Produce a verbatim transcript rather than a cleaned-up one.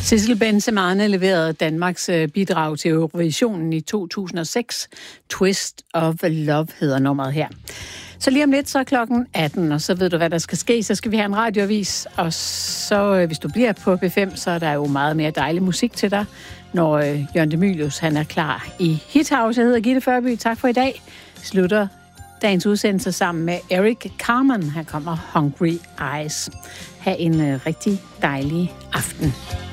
Sissel Bensemane leverede Danmarks bidrag til Eurovisionen i to tusind og seks. Twist of Love hedder nummeret her. Så lige om lidt, så er klokken atten, og så ved du, hvad der skal ske. Så skal vi have en radioavis, og så hvis du bliver på B fem, så er der jo meget mere dejlig musik til dig, når øh, Jørgen de Mylius, han er klar i Hit House. Jeg hedder Gitte Førby. Tak for i dag. Slutter dagens udsendelse sammen med Eric Carmen. Her kommer Hungry Eyes. Ha' en øh, rigtig dejlig aften.